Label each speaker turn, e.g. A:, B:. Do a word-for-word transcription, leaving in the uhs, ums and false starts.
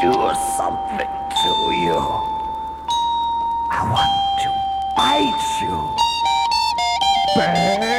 A: do something to you. I want to bite you. Bang!